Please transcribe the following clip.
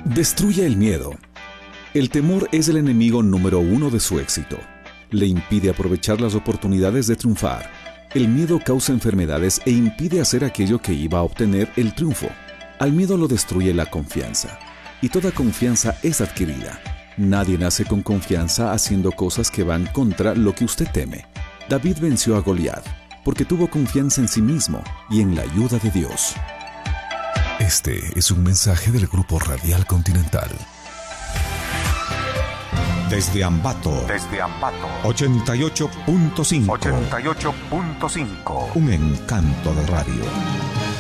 Destruye el miedo. El temor es el enemigo número uno de su éxito. Le impide aprovechar las oportunidades de triunfar. El miedo causa enfermedades e impide hacer aquello que iba a obtener el triunfo. Al miedo lo destruye la confianza. Y toda confianza es adquirida. Nadie nace con confianza haciendo cosas que van contra lo que usted teme. David venció a Goliat porque tuvo confianza en sí mismo y en la ayuda de Dios. Este es un mensaje del Grupo Radial Continental. Desde Ambato. 88.5. Un encanto de radio.